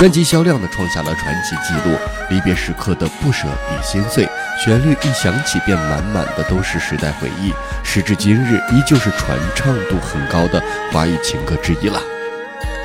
专辑销量呢创下了传奇纪录，离别时刻的不舍与心碎，旋律一响起便满满的都是时代回忆，时至今日依旧是传唱度很高的华语情歌之一了。